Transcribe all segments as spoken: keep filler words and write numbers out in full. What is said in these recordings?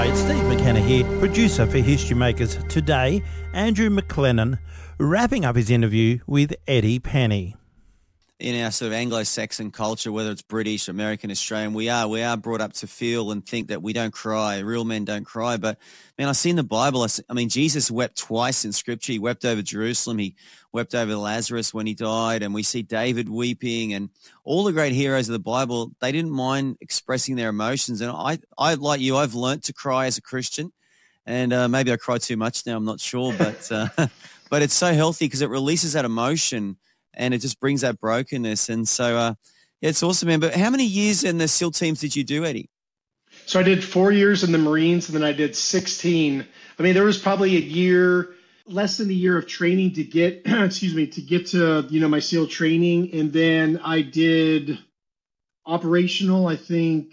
it's Steve McKenna here, producer for History Makers. Today, Andrew McLennan wrapping up his interview with Eddie Penny. In our sort of Anglo-Saxon culture, whether it's British, American, Australian, we are we are brought up to feel and think that we don't cry. Real men don't cry. But, man, I see in the Bible, I, see, I mean, Jesus wept twice in Scripture. He wept over Jerusalem. He wept over Lazarus when he died. And we see David weeping. And all the great heroes of the Bible, they didn't mind expressing their emotions. And I, I like you, I've learnt to cry as a Christian. And uh, maybe I cry too much now, I'm not sure. But, uh, but it's so healthy because it releases that emotion. And it just brings that brokenness. And so, uh, yeah, it's awesome, man. But how many years in the SEAL teams did you do, Eddie? So I did four years in the Marines, and then I did sixteen. I mean, there was probably a year, less than a year of training to get, excuse me, to get to, you know, my SEAL training. And then I did operational, I think,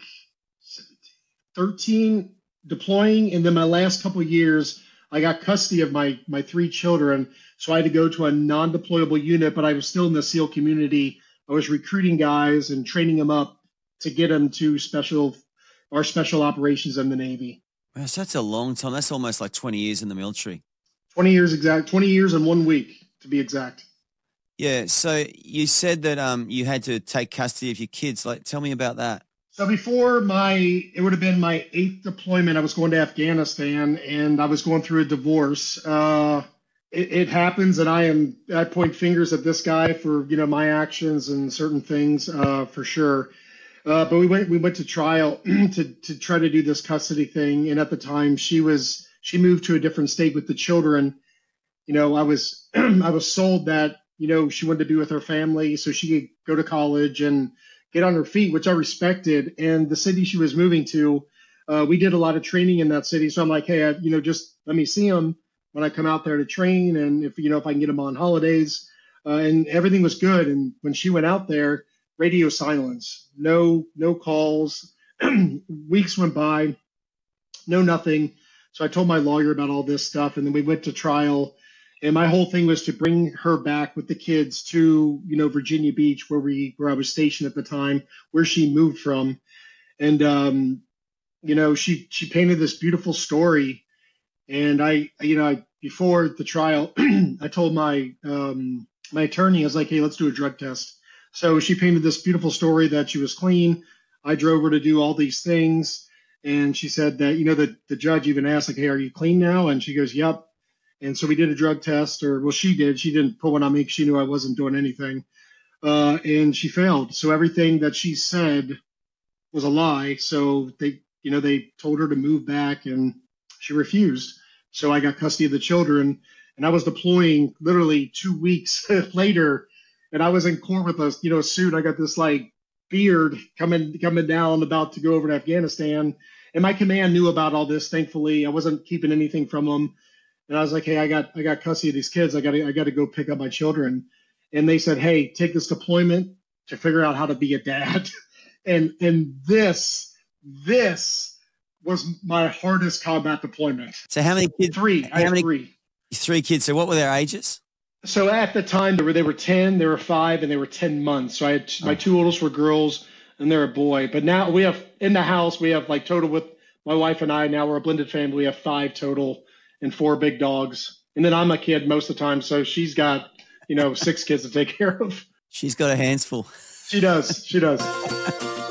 thirteen deploying. And then my last couple of years, I got custody of my my three children. So I had to go to a non-deployable unit, but I was still in the SEAL community. I was recruiting guys and training them up to get them to special, our special operations in the Navy. Wow, so that's a long time. That's almost like twenty years in the military. twenty years exact, twenty years and one week to be exact. Yeah. So you said that um you had to take custody of your kids. Like, tell me about that. So before my, it would have been my eighth deployment, I was going to Afghanistan and I was going through a divorce. Uh, It, it happens, and I am I point fingers at this guy for, you know, my actions and certain things, uh, for sure. Uh, but we went we went to trial to to try to do this custody thing, and at the time she was she moved to a different state with the children. You know, I was I was sold that, you know, she wanted to be with her family so she could go to college and get on her feet, which I respected. And the city she was moving to, uh, we did a lot of training in that city. So I'm like, hey, I, you know, just let me see them when I come out there to train, and if, you know, if I can get them on holidays, uh, and everything was good. And when she went out there, radio silence, no, no calls, weeks went by, no, nothing. So I told my lawyer about all this stuff, and then we went to trial, and my whole thing was to bring her back with the kids to, you know, Virginia Beach, where we, where I was stationed at the time, where she moved from. And, um, you know, she, she painted this beautiful story. And I, you know, I, before the trial, I told my um, my attorney, I was like, hey, let's do a drug test. So she painted this beautiful story that she was clean. I drove her to do all these things. And she said that, you know, the, the judge even asked, like, hey, are you clean now? And she goes, yep. And so we did a drug test, or, well, she did. She didn't put one on me because she knew I wasn't doing anything. Uh, and she failed. So everything that she said was a lie. So they, you know, they told her to move back, and she refused. So I got custody of the children, and I was deploying literally two weeks later, and I was in court with a, you know, suit. I got this like beard coming coming down, about to go over to Afghanistan, and my command knew about all this. Thankfully, I wasn't keeping anything from them, and I was like, hey, I got I got custody of these kids. I got I got to go pick up my children, and they said, hey, take this deployment to figure out how to be a dad, and and this this. was my hardest combat deployment. So how many kids? Three. How I had many, three. Three kids. So what were their ages? So at the time, they were they were ten, they were five, and they were ten months. So I had my two oldest were girls, and they're a boy. But now we have in the house, we have like total with my wife and I. Now we're a blended family. We have five total and four big dogs. And then I'm a kid most of the time, so she's got, you know, six kids to take care of. She's got her hands full. She does. She does.